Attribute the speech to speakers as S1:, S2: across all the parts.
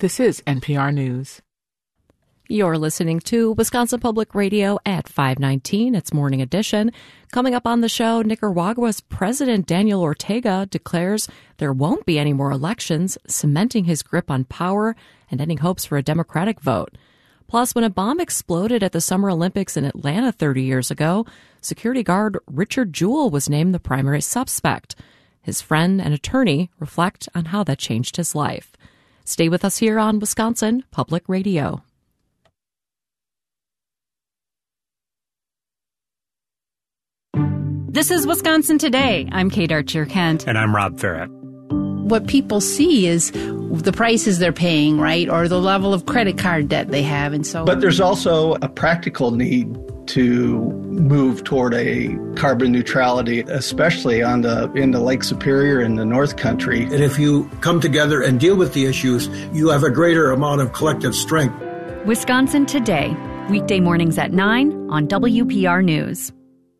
S1: This is NPR News.
S2: You're listening to Wisconsin Public Radio at 519. It's Morning Edition. Coming up on the show, Nicaragua's President Daniel Ortega declares there won't be any more elections, cementing his grip on power and ending hopes for a Democratic vote. Plus, when a bomb exploded at the Summer Olympics in Atlanta 30 years ago, security guard Richard Jewell was named the primary suspect. His friend and attorney reflect on how that changed his life. Stay with us here on Wisconsin Public Radio.
S3: This is Wisconsin Today. I'm Kate Archer-Kent.
S4: And I'm Rob Farrett.
S5: What people see is the prices they're paying, right, or the level of credit card debt they have, and so.
S6: But there's also a practical need to move toward a carbon neutrality, especially in the Lake Superior and the North Country.
S7: And if you come together and deal with the issues, you have a greater amount of collective strength.
S3: Wisconsin Today, weekday mornings at 9 on WPR News.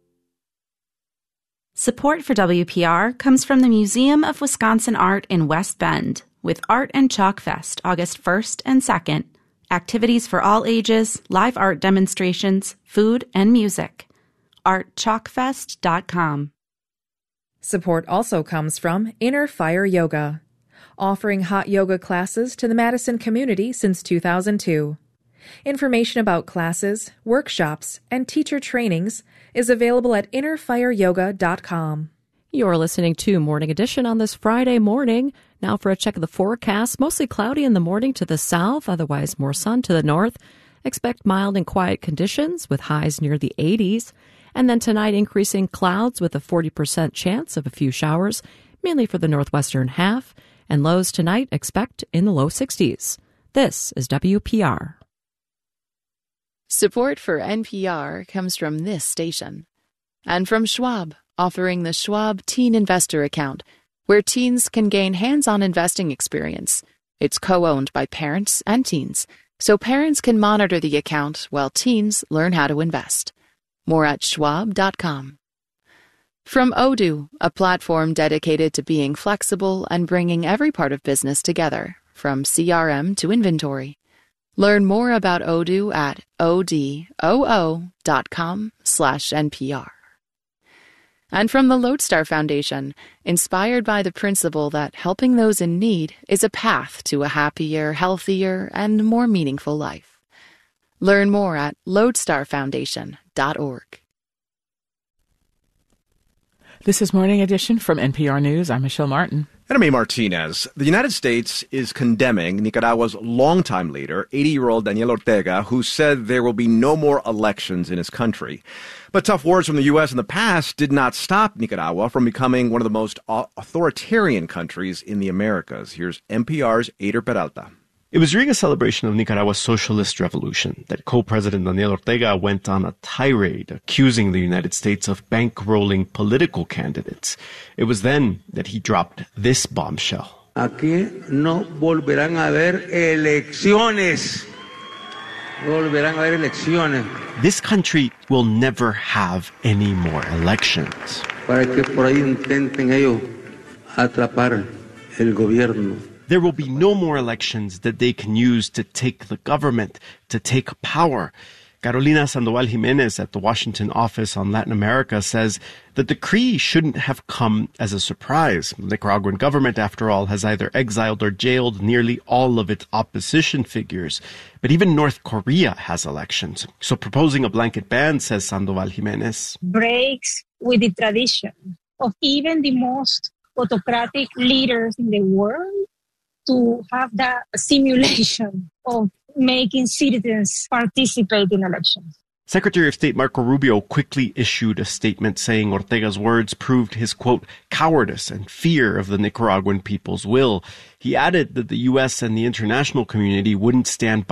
S8: Support for WPR comes from the Museum of Wisconsin Art in West Bend, with Art and Chalk Fest August 1st and 2nd. Activities for all ages, live art demonstrations, food, and music. ArtChalkFest.com.
S9: Support also comes from Inner Fire Yoga, offering hot yoga classes to the Madison community since 2002. Information about classes, workshops, and teacher trainings is available at innerfireyoga.com.
S2: You're listening to Morning Edition on this Friday morning. Now for a check of the forecast. Mostly cloudy in the morning to the south, otherwise more sun to the north. Expect mild and quiet conditions with highs near the 80s. And then tonight, increasing clouds with a 40% chance of a few showers, mainly for the northwestern half. And lows tonight expect in the low 60s. This is WPR.
S10: Support for NPR comes from this station. And from Schwab, offering the Schwab Teen Investor Account, where teens can gain hands-on investing experience. It's co-owned by parents and teens, so parents can monitor the account while teens learn how to invest. More at schwab.com. From Odoo, a platform dedicated to being flexible and bringing every part of business together, from CRM to inventory. Learn more about Odoo at odoo.com/NPR. And from the Lodestar Foundation, inspired by the principle that helping those in need is a path to a happier, healthier, and more meaningful life. Learn more at lodestarfoundation.org.
S1: This is Morning Edition from NPR News. I'm Michelle Martin.
S11: And I'm A. Martinez. The United States is condemning Nicaragua's longtime leader, 80-year-old Daniel Ortega, who said there will be no more elections in his country. But tough words from the U.S. in the past did not stop Nicaragua from becoming one of the most authoritarian countries in the Americas. Here's NPR's Eider Peralta.
S12: It was during a celebration of Nicaragua's socialist revolution that co-president Daniel Ortega went on a tirade accusing the United States of bankrolling political candidates. It was then that he dropped this bombshell.
S13: Aquí no volverán a haber elecciones. No volverán a haber elecciones.
S12: This country will never have any more elections.
S13: Para que por ahí intenten ellos atrapar el gobierno.
S12: There will be no more elections that they can use to take the government, to take power. Carolina Sandoval Jimenez at the Washington office on Latin America says the decree shouldn't have come as a surprise. The Nicaraguan government, after all, has either exiled or jailed nearly all of its opposition figures. But even North Korea has elections. So proposing a blanket ban, says Sandoval Jimenez,
S14: breaks with the tradition of even the most autocratic leaders in the world to have that simulation of making citizens participate in elections.
S12: Secretary of State Marco Rubio quickly issued a statement saying Ortega's words proved his, quote, cowardice and fear of the Nicaraguan people's will. He added that the U.S. and the international community wouldn't stand